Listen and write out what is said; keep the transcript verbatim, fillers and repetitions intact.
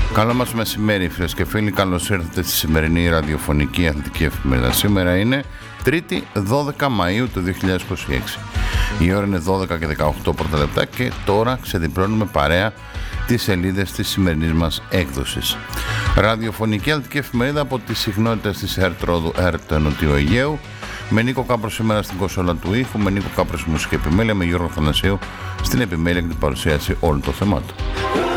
Καλό μας μεσημέρι, φίλες και φίλοι. Καλώς ήρθατε στη σημερινή ραδιοφωνική αθλητική εφημερίδα. Σήμερα είναι Τρίτη δώδεκα Μαΐου του δύο χιλιάδες είκοσι έξι. Η ώρα είναι δώδεκα και δεκαοκτώ πρώτα λεπτά και τώρα ξεδιπλώνουμε παρέα τις σελίδες της σημερινής μας έκδοσης. Ραδιοφωνική αθλητική εφημερίδα από τις συχνότητες της ΕΡΤ Ρόδου, ΕΡΤ Νοτιού Αιγαίου, με Νίκο Κάπρο σήμερα στην κονσόλα του ήχου, με Νίκο Κάπρο στη μουσική επιμέλεια, με Γιώργο Θανασίου στην επιμέλεια και την παρουσίαση όλων των θεμάτων.